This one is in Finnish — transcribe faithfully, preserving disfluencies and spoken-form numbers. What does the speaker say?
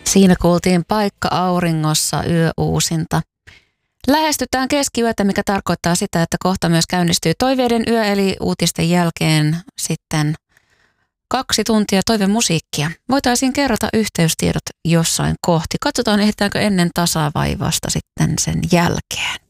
Siinä kuultiin Paikka auringossa yöuusinta. Lähestytään keskiyötä, mikä tarkoittaa sitä, että kohta myös käynnistyy Toiveiden yö, eli uutisten jälkeen sitten kaksi tuntia toivemusiikkia. Voitaisiin kerrata yhteystiedot jossain kohti. Katsotaan, ehditäänkö ennen tasaa vai vasta sitten sen jälkeen.